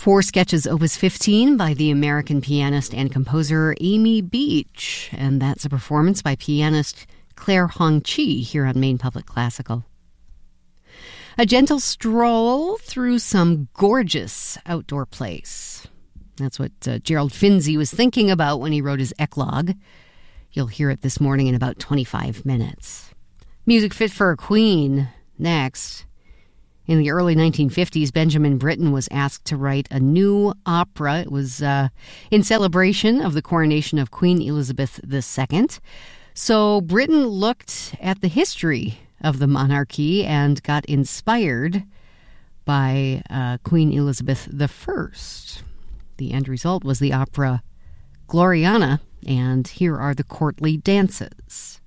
Four Sketches Opus 15 by the American pianist and composer Amy Beach. And that's a performance by pianist Claire Hong-chi here on Maine Public Classical. A gentle stroll through some gorgeous outdoor place. That's what Gerald Finzi was thinking about when he wrote his eclogue. You'll hear it this morning in about 25 minutes. Music fit for a queen. Next. In the early 1950s, Benjamin Britten was asked to write a new opera. It was in celebration of the coronation of Queen Elizabeth II. So Britten looked at the history of the monarchy and got inspired by Queen Elizabeth I. The end result was the opera Gloriana, and here are the courtly dances.